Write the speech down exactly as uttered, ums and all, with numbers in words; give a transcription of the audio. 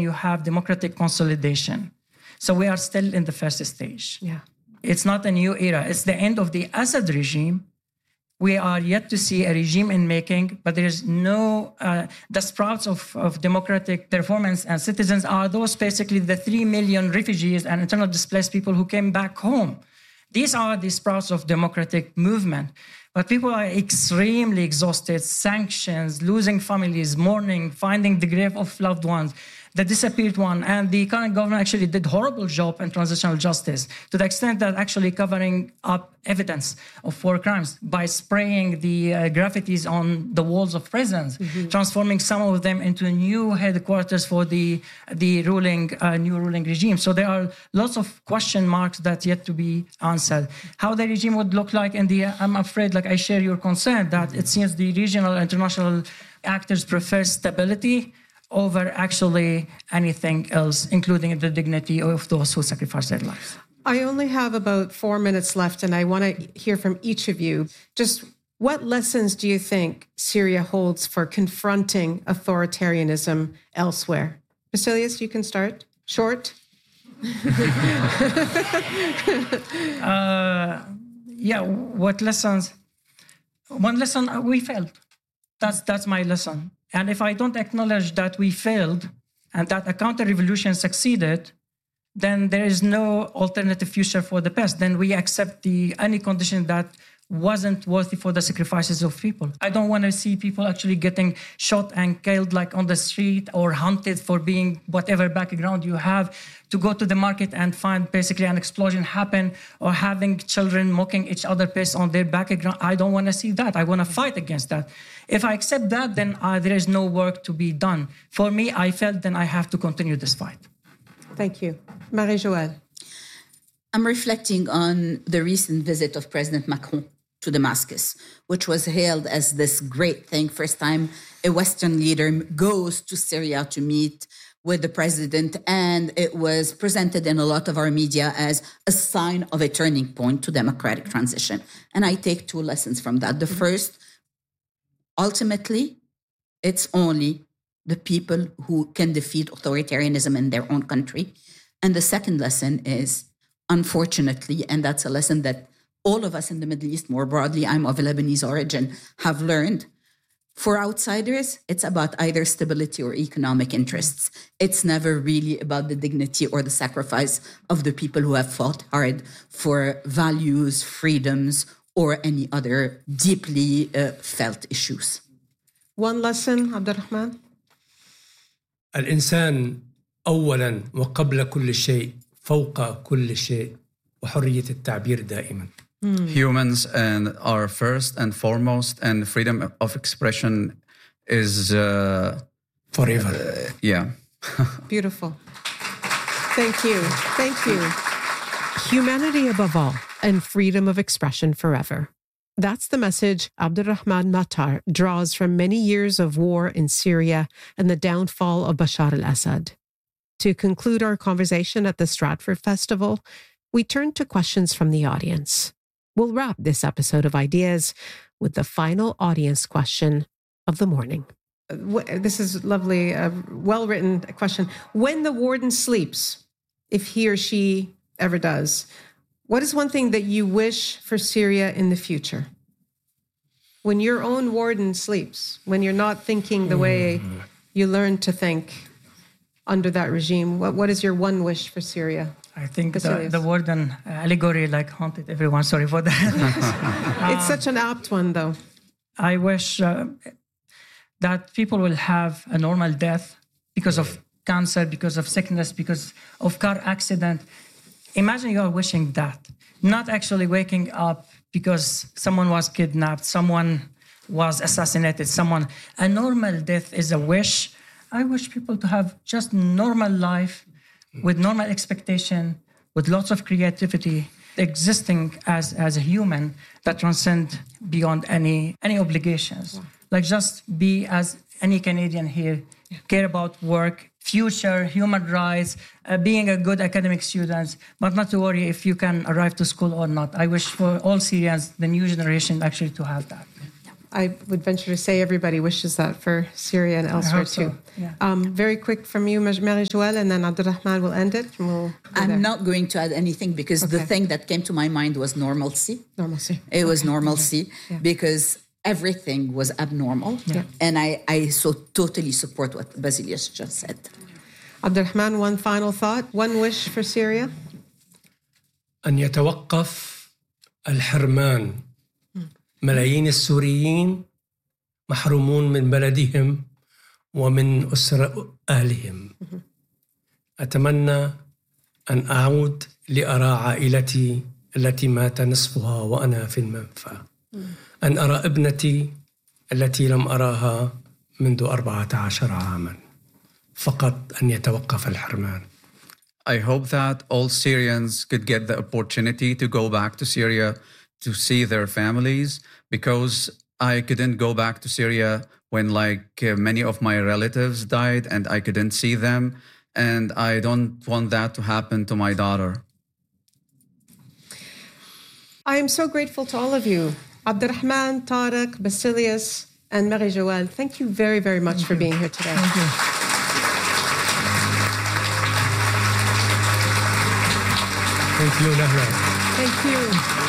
you have democratic consolidation. So we are still in the first stage. Yeah. It's not a new era. It's the end of the Assad regime. We are yet to see a regime in making, but there is no, uh, the sprouts of, of democratic performance and citizens are those basically the three million refugees and internally displaced people who came back home. These are the sprouts of democratic movement. But people are extremely exhausted, sanctions, losing families, mourning, finding the grave of loved ones, the disappeared one. And the current government actually did a horrible job in transitional justice to the extent that actually covering up evidence of war crimes by spraying the uh, graffitis on the walls of prisons, mm-hmm. transforming some of them into new headquarters for the, the ruling, uh, new ruling regime. So there are lots of question marks that yet to be answered. How the regime would look like in the, I'm afraid, like I share your concern that it seems the regional international actors prefer stability over actually anything else, including the dignity of those who sacrifice their lives. I only have about four minutes left, and I want to hear from each of you. Just what lessons do you think Syria holds for confronting authoritarianism elsewhere? Basilius, you can start. Short. uh, yeah, what lessons? One lesson, we failed. That's that's my lesson. And if I don't acknowledge that we failed and that a counter-revolution succeeded, then there is no alternative future for the past. Then we accept the any condition that wasn't worthy for the sacrifices of people. I don't want to see people actually getting shot and killed like on the street or hunted for being whatever background you have, to go to the market and find basically an explosion happen, or having children mocking each other based on their background. I don't want to see that. I want to fight against that. If I accept that, then uh, there is no work to be done. For me, I felt then I have to continue this fight. Thank you. Marie-Joëlle. I'm reflecting on the recent visit of President Macron to Damascus, which was hailed as this great thing. First time a Western leader goes to Syria to meet with the president, and it was presented in a lot of our media as a sign of a turning point to democratic transition. And I take two lessons from that. The first, ultimately, it's only the people who can defeat authoritarianism in their own country. And the second lesson is, unfortunately, and that's a lesson that all of us in the Middle East more broadly, I'm of Lebanese origin, have learned. For outsiders, it's about either stability or economic interests. It's never really about the dignity or the sacrifice of the people who have fought hard for values, freedoms, or any other deeply uh, felt issues. One lesson, Abdurrahman? الإنسان أولاً وقبل كل شيء فوق كل شيء وحرية التعبير دائماً. Hmm. Humans and are first and foremost, and freedom of expression is uh, forever. Uh, yeah. Beautiful. Thank you. Thank you. Humanity above all, and freedom of expression forever. That's the message Abdurrahman Matar draws from many years of war in Syria and the downfall of Bashar al-Assad. To conclude our conversation at the Stratford Festival, we turn to questions from the audience. We'll wrap this episode of Ideas with the final audience question of the morning. This is lovely, a well-written question. When the warden sleeps, if he or she ever does, what is one thing that you wish for Syria in the future? When your own warden sleeps, when you're not thinking the way you learned to think under that regime, what, what is your one wish for Syria? I think the, the warden allegory like haunted everyone. Sorry for that. It's such an apt one, though. I wish uh, that people will have a normal death because of cancer, because of sickness, because of car accident. Imagine you are wishing that, not actually waking up because someone was kidnapped, someone was assassinated, someone. A normal death is a wish. I wish people to have just normal life, with normal expectation, with lots of creativity, existing as, as a human that transcend beyond any any obligations. Yeah. Like just be as any Canadian here, yeah. care about work, future, human rights, uh, being a good academic student, but not to worry if you can arrive to school or not. I wish for all Syrians, the new generation, actually to have that. I would venture to say everybody wishes that for Syria and elsewhere so. too. Yeah. Um, very quick from you, Marie-Joëlle, and then Abdulrahman will end it. And we'll I'm there. not going to add anything because the Okay. thing that came to my mind was normalcy. Normalcy. It was normalcy Yeah. because everything was abnormal. Yeah. And I, I so totally support what Basilius just said. Abdulrahman, one final thought, one wish for Syria. أن يتوقف الحرمان. ملايين السوريين محرومون من بلدهم ومن أسر أهلهم. أتمنى أن أعود لأرى عائلتي التي مات نصفها وأنا في المنفى. أن أرى ابنتي التي لم أراها منذ أربعة عشر عاما. فقط أن يتوقف الحرمان. I hope that all Syrians could get the opportunity to go back to Syria to see their families, because I couldn't go back to Syria when like uh, many of my relatives died and I couldn't see them. And I don't want that to happen to my daughter. I am so grateful to all of you. Abdulrahman, Tariq, Basilius, and Marie-Joëlle, thank you very, very much for being here today. Thank you. Thank you, Nahla. Thank you.